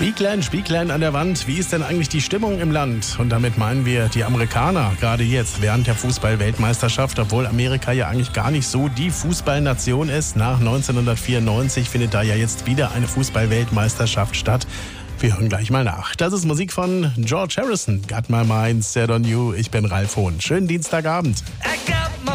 Spieglein an der Wand. Wie ist denn eigentlich die Stimmung im Land? Und damit meinen wir die Amerikaner, gerade jetzt während der Fußball-Weltmeisterschaft, obwohl Amerika ja eigentlich gar nicht so die Fußballnation ist. Nach 1994 findet da ja jetzt wieder eine Fußball-Weltmeisterschaft statt. Wir hören gleich mal nach. Das ist Musik von George Harrison. Got my mind set on you. Ich bin Ralf Hohn. Schönen Dienstagabend.